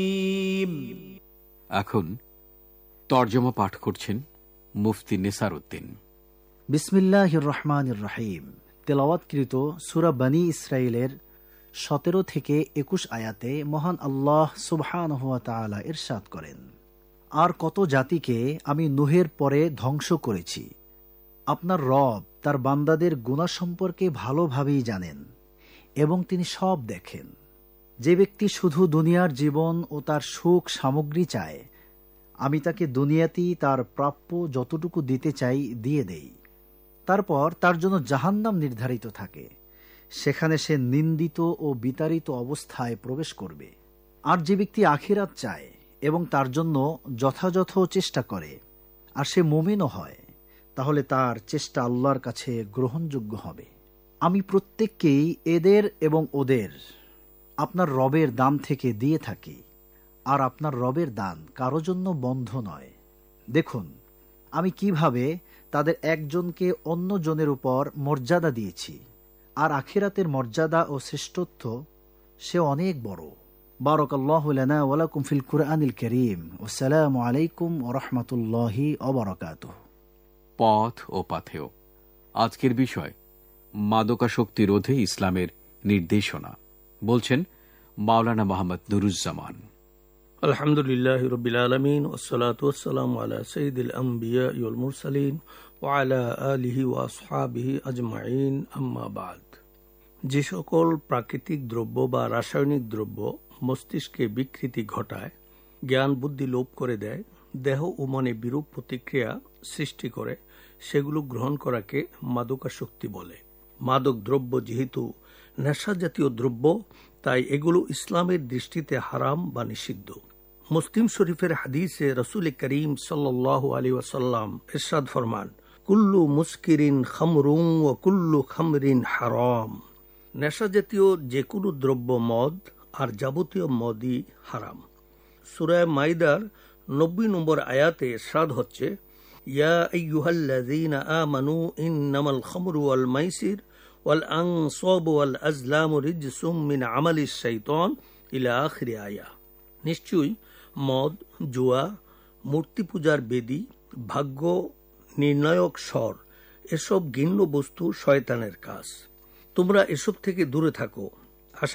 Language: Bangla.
এখন তর্জমা পাঠ করছেন মুফতি নেসার উদ্দিন। বিসমিল্লাহির রহমানির রহিম। তেলাওয়াতকৃত সূরা বনী ইসরাইলের 17 থেকে 21 আয়াতে মহান আল্লাহ সুবহানাহু ওয়া তাআলা ইরশাদ করেন, আর কত জাতিকে আমি নূহের পরে ধ্বংস করেছি। আপনার রব তার বান্দাদের গুনাহ সম্পর্কে ভালোভাবেই জানেন এবং তিনি সব দেখেন। যে ব্যক্তি শুধু দুনিয়ার জীবন ও তার সুখ সামগ্রী চায়, আমি তাকে দুনিয়াতেই তার প্রাপ্য যতটুকু দিতে চাই দিয়ে দেই। তারপর তার জন্য জাহান্নাম নির্ধারিত থাকে, সেখানে সে নিন্দিত ও বিতাড়িত অবস্থায় প্রবেশ করবে। আর যে ব্যক্তি আখিরাত চায় এবং তার জন্য যথাযথ চেষ্টা করে, আর সে মুমিনও হয়, তাহলে তার চেষ্টা আল্লাহর কাছে গ্রহণযোগ্য হবে। আমি প্রত্যেককেই এদের এবং ওদের আপনার রবের দান থেকে দিয়ে থাকি, আর আপনার রবের দান কারো জন্য বন্ধ নয়। দেখুন আমি কিভাবে তাদের একজনকে অন্যজনের উপর মর্যাদা দিয়েছি, আর আখিরাতের মর্যাদা ও শ্রেষ্ঠত্ব সে অনেক বড়। বারাকাল্লাহু লানা ওয়া লাকুম ফিল কুরআনিল কারীম। আসসালামু আলাইকুম ওয়া রাহমাতুল্লাহি ওয়া বারাকাতুহু। পথ ও পাথেয়। আজকের বিষয় মাদকাসক্তি রোধে ইসলামের নির্দেশনা। বলছেন মাওলানা মুহাম্মদ নুরুজ্জামান। আলহামদুলিল্লাহি রাব্বিল আলামিন ওয়াসসালাতু ওয়াসসালামু আলা সাইয়্যিদিল আমবিয়া ওয়াল মুরসালিন ওয়া আলা আলিহি ওয়া আসহাবিহি আজমাইন, আম্মা বাদ। যে সকল প্রাকৃতিক দ্রব্য বা রাসায়নিক দ্রব্য মস্তিষ্কে বিকৃতি ঘটায়, জ্ঞান বুদ্ধি লোপ করে দেয়, দেহ ও মনে বিরূপ প্রতিক্রিয়া সৃষ্টি করে, সেগুলো গ্রহণ করাকে মাদকাসক্তি বলে। মাদক দ্রব্য যেহেতু নেশা জাতীয় দ্রব্য, তাই এগুলো ইসলামের দৃষ্টিতে হারাম বা নিষিদ্ধ। মুসলিম শরীফের হাদিসে রাসূল করিম সাল্লাল্লাহু আলাইহি ওয়াসাল্লাম ইরশাদ ফরমান, কুল্লু মুসকিরিন খামরুন ওয়া কুল্লু খামরিন হারাম। নেশা জাতীয় যে কোনো দ্রব্য মদ, আর যাবতীয় মদই হারাম। সূরা মাইদার 90 নম্বর আয়াতে ইরশাদ হচ্ছে, ইয়া আইয়ুহাল্লাযীনা আমানু ইন্নামাল খামরু ওয়াল মাইসির ওয়াল আনসাব ওয়াল আজলামু রিজসুম মিন আমালিশ শাইতান ইলা আখির আয়া। নিশ্চয়ই মদ, জুয়া, মূর্তি পূজার বেদী, ভাগ্য নির্ণায়ক স্বর, এসব ঘৃণ্য বস্তু শয়তানের কাজ। তোমরা এসব থেকে দূরে থাকো।